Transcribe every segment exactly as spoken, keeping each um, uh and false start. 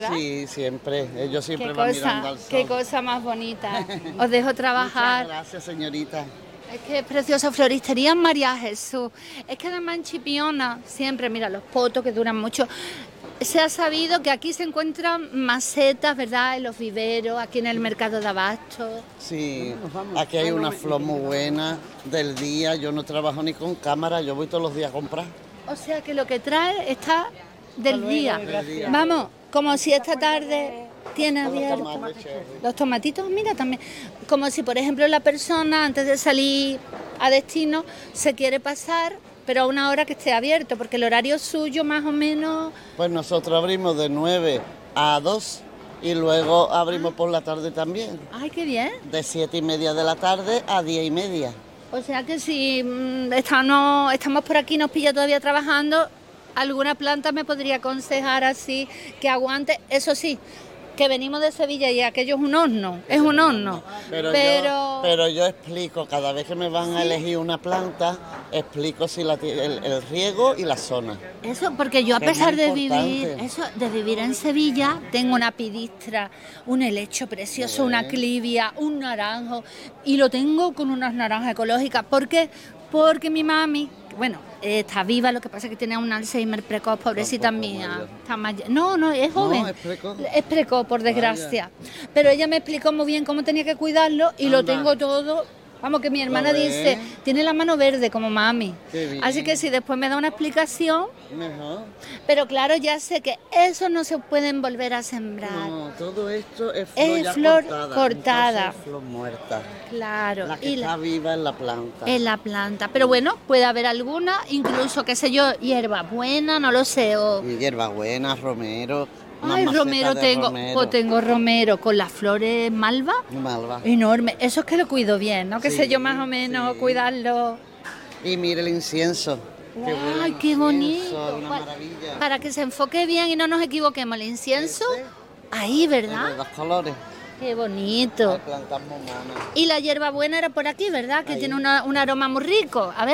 Sí, siempre. Ellos siempre Qué van cosa, mirando al sol. qué cosa más bonita. Os dejo trabajar. Muchas gracias, señorita. Es que es preciosa floristería en María Jesús. Es que además en Chipiona siempre, mira, los potos que duran mucho. Se ha sabido que aquí se encuentran macetas, ¿verdad? En los viveros, aquí en el mercado de abasto. Sí, aquí hay una flor muy buena del día. Yo no trabajo ni con cámara, yo voy todos los días a comprar. O sea que lo que trae está del luego, día. del día. Vamos, como si esta tarde tiene Los abierto. tomates cherry. Los tomatitos, mira, también. Como si, por ejemplo, la persona antes de salir a destino se quiere pasar, pero a una hora que esté abierto, porque el horario suyo más o menos... Pues nosotros abrimos de nueve a dos y luego abrimos por la tarde también. ¡Ay, qué bien! De siete y media de la tarde a diez y media. O sea que si mm, estamos, estamos por aquí, nos pilla todavía trabajando, alguna planta me podría aconsejar así que aguante. Eso sí, que venimos de Sevilla y aquello es un horno, es un horno. Pero, Pero, Yo, pero yo explico, cada vez que me van a elegir una planta, explico si la, el, el riego y la zona. eso, porque yo a Que es pesar muy de vivir, importante. eso, de vivir en Sevilla, tengo una pidistra, un helecho precioso, una Bien. clivia, un naranjo, y lo tengo con unas naranjas ecológicas. ¿Por qué? Porque mi mami, bueno, eh, está viva, lo que pasa es que tiene un Alzheimer precoz, pobrecita Tampoco mía. mayor. Está mayor. No, no, es No, joven. es precoz. Es precoz, por desgracia. Pero ella me explicó muy bien cómo tenía que cuidarlo y lo Anda. tengo todo. Vamos, que mi hermana ves? dice, tiene la mano verde como mami. Qué bien. Así que si después me da una explicación, Mejor. pero claro, ya sé que eso no se pueden volver a sembrar. No, todo esto es flor, Es ya flor cortada. cortada. Entonces, flor muerta. Claro. La que y está la, viva en la planta. en la planta. Pero bueno, puede haber alguna, incluso, qué sé yo, hierba buena, no lo sé. O... Y hierbabuena, romero. unas Ay, macetas romero de tengo. romero. Pues tengo romero con las flores malva. Malva. Enorme. Eso es que lo cuido bien, ¿no? Que Sí, sé yo más o menos sí. cuidarlo. Y mire el incienso. que huele a Ay, qué incienso, bonito. es una Pa- maravilla. Para que se enfoque bien y no nos equivoquemos. El incienso, Ese, ahí, el de ¿verdad? dos colores. Qué bonito. Hay plantas muy monas. Y la hierbabuena era por aquí, ¿verdad? Que Ahí. tiene una- un aroma muy rico. A ver.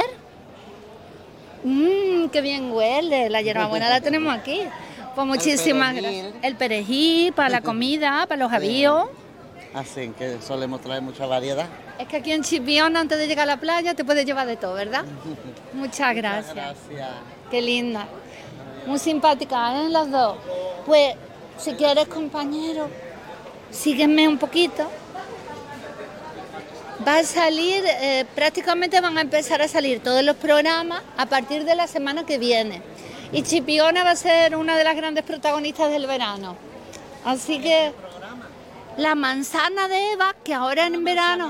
Mmm, qué bien huele. La hierbabuena la tenemos aquí. Pues muchísimas perejil. gracias. El perejil para la comida, para los avíos. Así que solemos traer mucha variedad. Es que aquí en Chipiona, antes de llegar a la playa, te puedes llevar de todo, ¿verdad? Muchas gracias. Gracias. Qué linda. Muy simpática, ¿eh? Las dos. Pues, si quieres, compañero, sígueme un poquito. Va a salir, eh, prácticamente van a empezar a salir todos los programas a partir de la semana que viene. Y Chipiona va a ser una de las grandes protagonistas del verano. Así que la manzana de Eva, que ahora en verano...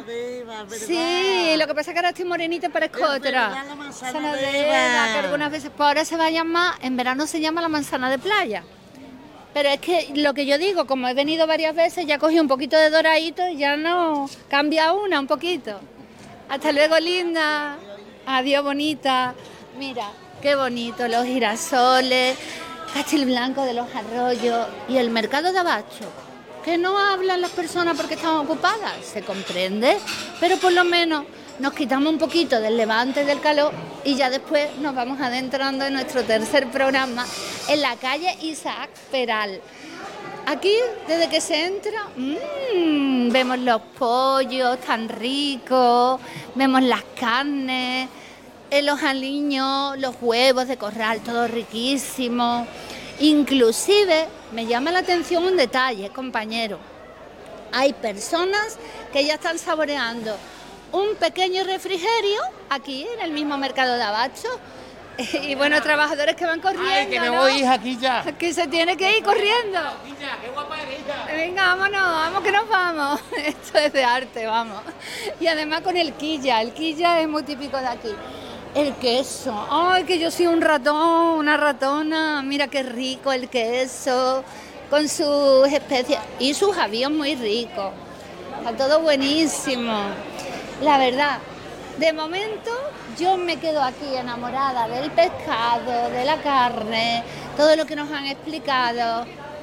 Sí, lo que pasa es que ahora estoy morenita y parezco Es otra. verdad, la manzana Manzana de de Eva. Eva, que algunas veces, pues ahora se va a llamar, en verano se llama la manzana de playa. Pero es que lo que yo digo, como he venido varias veces, ya cogí un poquito de doradito y ya no, cambia una un poquito. Hasta luego, linda. Adiós, bonita. Mira, qué bonito, los girasoles, Castilblanco de los Arroyos y el mercado de abasto. Que no hablan las personas porque están ocupadas, se comprende, pero por lo menos nos quitamos un poquito del levante del calor y ya después nos vamos adentrando en nuestro tercer programa en la calle Isaac Peral. Aquí, desde que se entra, mmm, vemos los pollos tan ricos, vemos las carnes, eh, los aliños, los huevos de corral, todo riquísimo. Inclusive me llama la atención un detalle, compañero. Hay personas que ya están saboreando un pequeño refrigerio aquí en el mismo mercado de abasto. Y bueno, trabajadores que van corriendo. Ay, que me ¿no? voy, hija, aquí ya. Que se tiene que ir corriendo. Aquí ya, qué guapa eres, hija. Venga, vámonos, vamos que nos vamos. Esto es de arte, vamos. Y además con el quilla, el quilla es muy típico de aquí. El queso, ay, que yo soy un ratón, una ratona, mira qué rico el queso, con sus especies y sus avíos muy ricos. Está todo buenísimo. La verdad, de momento yo me quedo aquí enamorada del pescado, de la carne, todo lo que nos han explicado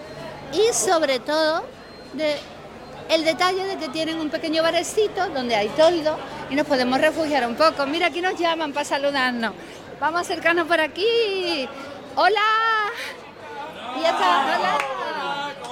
y sobre todo de el detalle de que tienen un pequeño barecito donde hay toldo y nos podemos refugiar un poco. Mira, aquí nos llaman para saludarnos. Vamos a acercarnos por aquí. ¡Hola! Y ya está. ¡Hola!